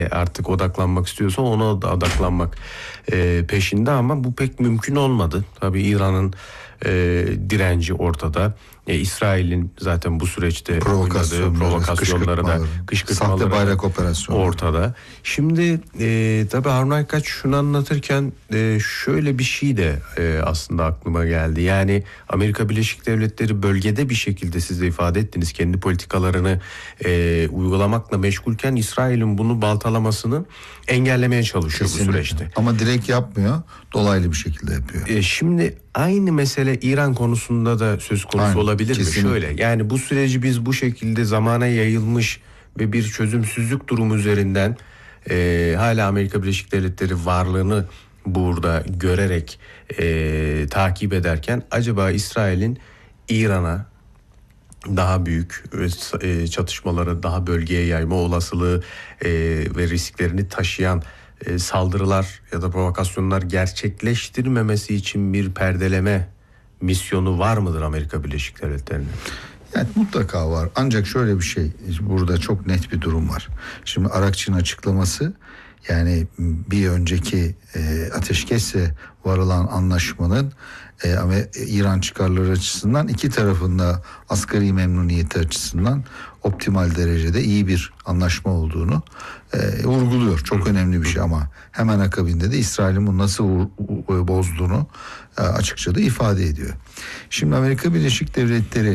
artık odaklanmak istiyorsa ona da odaklanmak peşinde, ama bu pek mümkün olmadı. Tabii İran'ın direnci ortada. İsrail'in zaten bu süreçte provokasyonları da kışkırtmaları sahte bayrak operasyonu ortada. Şimdi tabii Harun Aykaç şunu anlatırken şöyle bir şey de aslında aklıma geldi. Yani Amerika Birleşik Devletleri bölgede bir şekilde, siz de ifade ettiniz, kendi politikalarını uygulamakla meşgulken İsrail'in bunu baltalamasını engellemeye çalışıyor. Kesinlikle. Bu süreçte. Ama direkt yapmıyor, dolaylı bir şekilde yapıyor. Şimdi aynı mesele İran konusunda da söz konusu olabilir mi? Şöyle, yani bu süreci biz bu şekilde zamana yayılmış ve bir çözümsüzlük durumu üzerinden hala Amerika Birleşik Devletleri varlığını burada görerek takip ederken, acaba İsrail'in İran'a daha büyük çatışmaları, daha bölgeye yayma olasılığı ve risklerini taşıyan saldırılar ya da provokasyonlar gerçekleştirmemesi için bir perdeleme misyonu var mıdır Amerika Birleşik Devletleri'nin? Yani mutlaka var. Ancak şöyle bir şey, burada çok net bir durum var. Şimdi Arakçı'nın açıklaması, yani bir önceki ateşkesle varılan anlaşmanın İran çıkarları açısından, iki tarafında asgari memnuniyeti açısından optimal derecede iyi bir anlaşma olduğunu vurguluyor. Çok önemli bir şey, ama hemen akabinde de İsrail'in bunu nasıl bozduğunu açıkça da ifade ediyor. Şimdi Amerika Birleşik Devletleri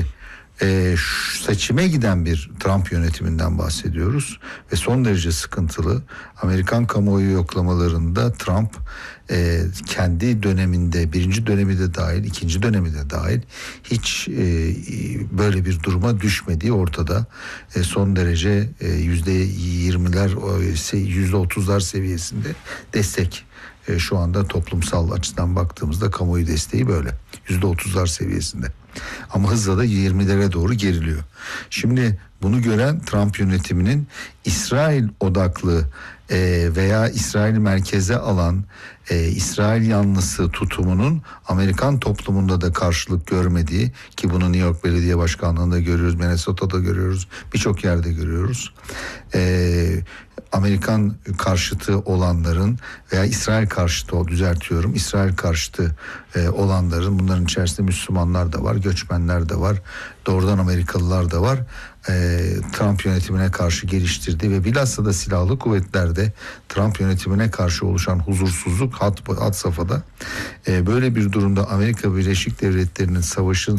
seçime giden bir Trump yönetiminden bahsediyoruz ve son derece sıkıntılı. Amerikan kamuoyu yoklamalarında Trump kendi döneminde, birinci dönemi de dahil, ikinci dönemi de dahil, hiç böyle bir duruma düşmediği ortada. Son derece %20'ler, %30'lar seviyesinde destek. Şu anda toplumsal açıdan baktığımızda kamuoyu desteği böyle %30'lar seviyesinde. Ama hızla da 20'lere doğru geriliyor. Şimdi bunu gören Trump yönetiminin İsrail odaklı veya İsrail merkeze alan İsrail yanlısı tutumunun Amerikan toplumunda da karşılık görmediği, ki bunu New York Belediye Başkanlığı'nda görüyoruz, Minnesota'da görüyoruz, birçok yerde görüyoruz. Amerikan karşıtı olanların veya İsrail karşıtı, İsrail karşıtı olanların, bunların içerisinde Müslümanlar da var, göçmenler de var, doğrudan Amerikalılar da var. Trump yönetimine karşı geliştirdiği ve bilhassa da silahlı kuvvetlerde Trump yönetimine karşı oluşan huzursuzluk had safhada. Böyle bir durumda Amerika Birleşik Devletleri'nin savaşın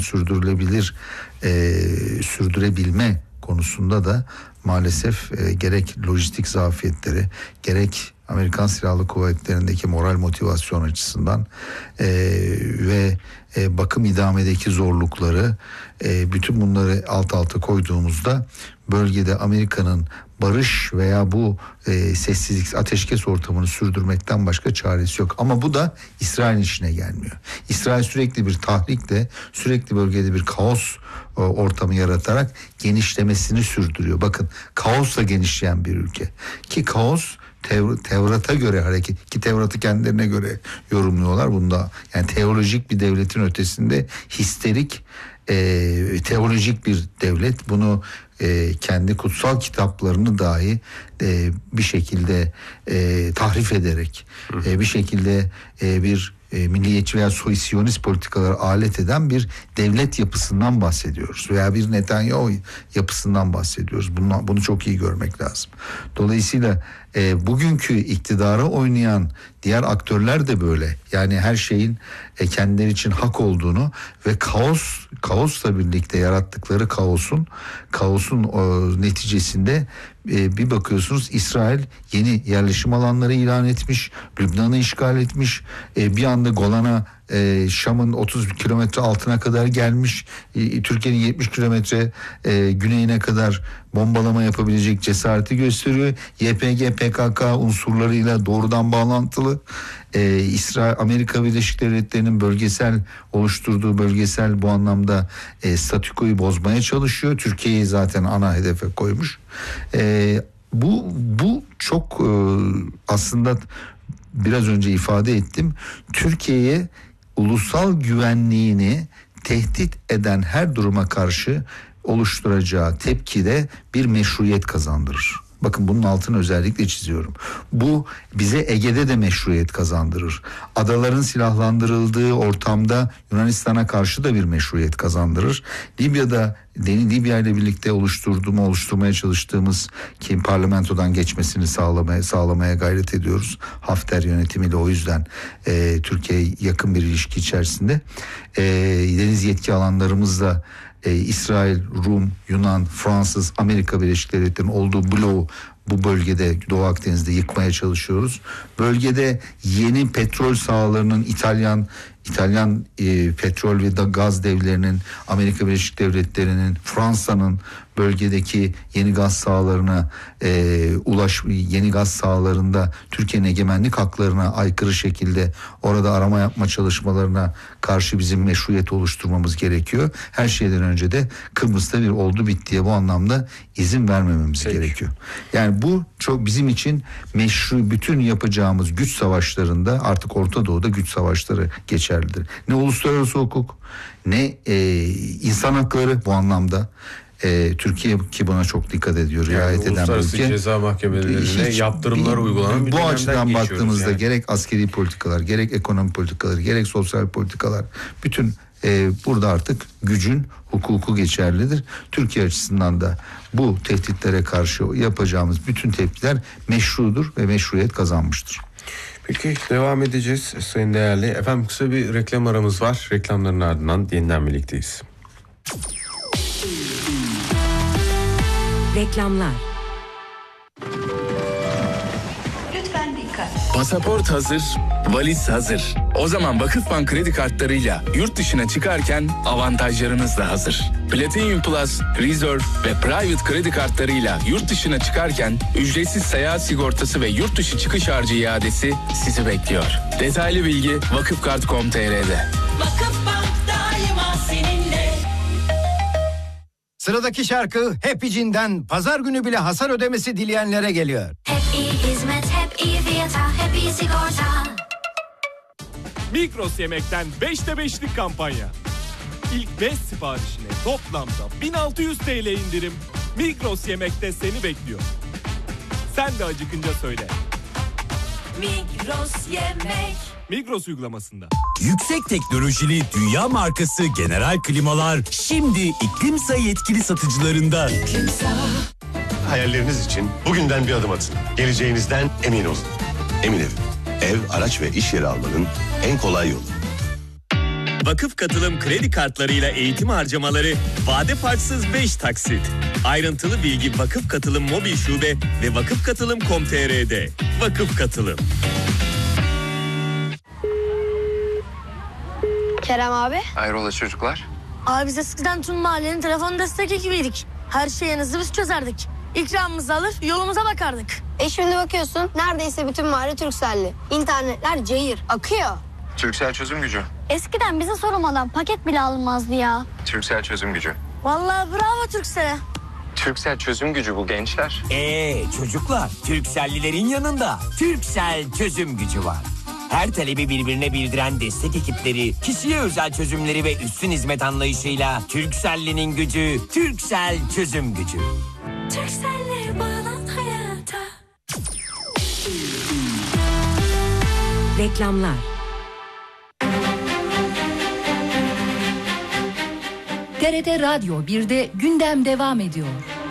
sürdürebilme konusunda da maalesef gerek lojistik zafiyetleri, gerek Amerikan Silahlı Kuvvetleri'ndeki moral motivasyon açısından ve bakım idamedeki zorlukları, bütün bunları alt alta koyduğumuzda bölgede Amerika'nın barış veya bu sessizlik, ateşkes ortamını sürdürmekten başka çaresi yok. Ama bu da İsrail'in işine gelmiyor. İsrail sürekli bir tahrikle, sürekli bölgede bir kaos ortamı yaratarak genişlemesini sürdürüyor. Bakın, kaosla genişleyen bir ülke. Ki kaos Tevrat'a göre hareket, ki Tevrat'ı kendilerine göre yorumluyorlar. Bunda yani teolojik bir devletin ötesinde histerik teolojik bir devlet. Bunu kendi kutsal kitaplarını dahi bir şekilde tahrif ederek bir şekilde bir milliyetçi veya Siyonist politikalara alet eden bir devlet yapısından bahsediyoruz veya bir Netanyahu yapısından bahsediyoruz. Bunu çok iyi görmek lazım. Dolayısıyla bugünkü iktidara oynayan diğer aktörler de böyle. Yani her şeyin kendileri için hak olduğunu ve kaosla birlikte yarattıkları kaosun neticesinde bir bakıyorsunuz İsrail yeni yerleşim alanları ilan etmiş, Lübnan'ı işgal etmiş, bir anda Golan'a, Şam'ın 30 kilometre altına kadar gelmiş, Türkiye'nin 70 kilometre güneyine kadar bombalama yapabilecek cesareti gösteriyor. YPG, PKK unsurlarıyla doğrudan bağlantılı. Amerika Birleşik Devletleri'nin oluşturduğu bölgesel bu anlamda statükoyu bozmaya çalışıyor. Türkiye'yi zaten ana hedefe koymuş. Bu çok aslında biraz önce ifade ettim. Türkiye'ye ulusal güvenliğini tehdit eden her duruma karşı oluşturacağı tepkide bir meşruiyet kazandırır. Bakın bunun altını özellikle çiziyorum. Bu bize Ege'de de meşruiyet kazandırır. Adaların silahlandırıldığı ortamda Yunanistan'a karşı da bir meşruiyet kazandırır. Libya ile birlikte oluşturmaya çalıştığımız ki parlamentodan geçmesini sağlamaya gayret ediyoruz. Hafter yönetimiyle, o yüzden Türkiye'ye yakın bir ilişki içerisinde. Deniz yetki alanlarımızla İsrail, Rum, Yunan, Fransız, Amerika Birleşik Devletleri'nin olduğu bloğu bu bölgede, Doğu Akdeniz'de yıkmaya çalışıyoruz. Bölgede yeni petrol sahalarının İtalyan petrol ve gaz devlerinin, Amerika Birleşik Devletleri'nin, Fransa'nın bölgedeki yeni gaz sahalarına yeni gaz sahalarında Türkiye'nin egemenlik haklarına aykırı şekilde orada arama yapma çalışmalarına karşı bizim meşruiyet oluşturmamız gerekiyor. Her şeyden önce de Kıbrıs'ta bir oldu bittiye bu anlamda izin vermememiz gerekiyor. Yani bu çok bizim için meşru, bütün yapacağımız güç savaşlarında artık Orta Doğu'da güç savaşları geçerlidir. Ne uluslararası hukuk, ne insan hakları bu anlamda. Türkiye ki buna çok dikkat ediyor, riayet eden bir ülke. Uluslararası ceza mahkemelerine yaptırımlar uygulanan bir bu açıdan baktığımızda yani. Gerek askeri politikalar, gerek ekonomi politikaları, gerek sosyal politikalar, bütün burada artık gücün hukuku geçerlidir. Türkiye açısından da bu tehditlere karşı yapacağımız bütün tepkiler meşrudur ve meşruiyet kazanmıştır. Peki devam edeceğiz sayın değerli. Efendim kısa bir reklam aramız var. Reklamların ardından yeniden birlikteyiz. Reklamlar. Lütfen dikkat. Pasaport hazır, valiz hazır. O zaman Vakıfbank kredi kartlarıyla yurt dışına çıkarken avantajlarınız da hazır. Platinum Plus, Reserve ve Private kredi kartlarıyla yurt dışına çıkarken ücretsiz seyahat sigortası ve yurt dışı çıkış harcı iadesi sizi bekliyor. Detaylı bilgi vakıfkart.com.tr'de. Vakıfbank daima seninle. Sıradaki şarkı Hep İçinden pazar günü bile hasar ödemesi dileyenlere geliyor. Hep iyi hizmet, hep iyi fiyata, hep iyi sigorta. Migros Yemek'ten 5'te 5'lik kampanya. İlk 5 siparişine toplamda 1600 TL indirim. Migros Yemek'te seni bekliyor. Sen de acıkınca söyle. Migros Yemek. Migros uygulamasında. Yüksek teknolojili dünya markası General Klimalar şimdi İklimsa yetkili satıcılarında. Hayalleriniz için bugünden bir adım atın. Geleceğinizden emin olun. Emin ev, araç ve iş yeri almanın en kolay yolu. Vakıf Katılım kredi kartlarıyla eğitim harcamaları vade farksız 5 taksit. Ayrıntılı bilgi Vakıf Katılım mobil şube ve vakıfkatılım.com.tr'de. Vakıf Katılım. Kerem abi. Hayrola çocuklar? Abi biz eskiden tüm mahallenin telefon destek ekibiydik. Her şeyinizi biz çözerdik. İkramımızı alır yolumuza bakardık. Şimdi bakıyorsun neredeyse bütün mahalle Turkcell'li. İnternetler cayır akıyor. Turkcell çözüm gücü. Eskiden bize sorulmadan paket bile alınmazdı ya. Turkcell çözüm gücü. Vallahi bravo Turkcell'e. Turkcell çözüm gücü bu gençler. Çocuklar, Turkcell'lilerin yanında Turkcell çözüm gücü var. Her talebi birbirine bildiren destek ekipleri, kişiye özel çözümleri ve üstün hizmet anlayışıyla Turkcell'linin gücü, Turkcell çözüm gücü. Turkcell'le bağlan hayata. Reklamlar. TRT Radyo 1'de gündem devam ediyor.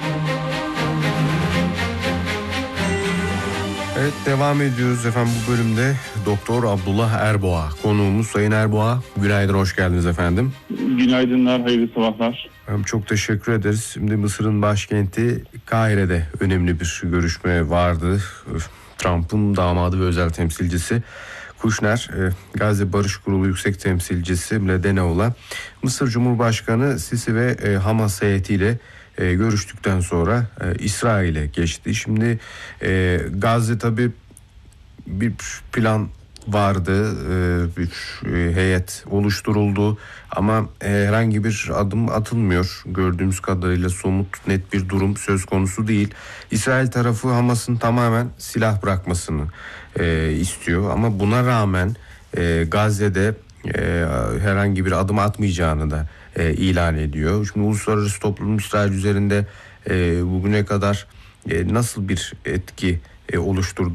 Evet devam ediyoruz efendim bu bölümde Doktor Abdullah Erboğa konuğumuz. Sayın Erboğa günaydın, hoş geldiniz efendim. Günaydınlar, hayırlı sabahlar. Çok teşekkür ederiz. Şimdi Mısır'ın başkenti Kahire'de önemli bir görüşme vardı. Trump'ın damadı ve özel temsilcisi Kushner, Gazze Barış Kurulu Yüksek Temsilcisi Mladenov'la Mısır Cumhurbaşkanı Sisi ve Hamas heyetiyle görüştükten sonra İsrail'e geçti. Şimdi Gazze tabii bir plan vardı, bir heyet oluşturuldu ama herhangi bir adım atılmıyor. Gördüğümüz kadarıyla somut net bir durum söz konusu değil. İsrail tarafı Hamas'ın tamamen silah bırakmasını istiyor ama buna rağmen Gazze'de herhangi bir adım atmayacağını da ilan ediyor. Şimdi uluslararası toplum İsrail üzerinde bugüne kadar nasıl bir etki oluşturdu?